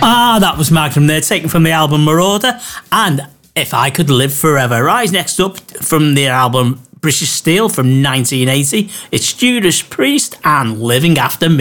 Ah, that was Magnum there, taken from the album Marauder, and If I Could Live Forever. Right, next up from the album British Steel from 1980, it's Judas Priest and Living After Me.